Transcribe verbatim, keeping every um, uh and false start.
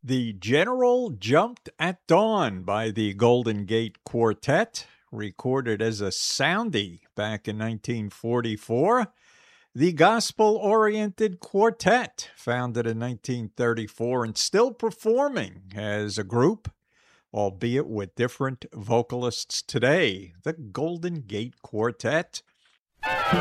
The General Jumped at Dawn by the Golden Gate Quartet, recorded as a soundie back in nineteen forty-four. The Gospel-Oriented Quartet, founded in nineteen thirty-four and still performing as a group, albeit with different vocalists today. The Golden Gate Quartet.